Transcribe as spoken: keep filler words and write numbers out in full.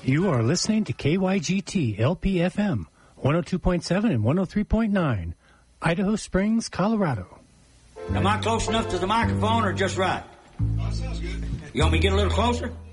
You are listening to K Y G T L P F M, one oh two point seven and one oh three point nine, Idaho Springs, Colorado. Am I close enough to the microphone or just right? That sounds good. You want me to get a little closer?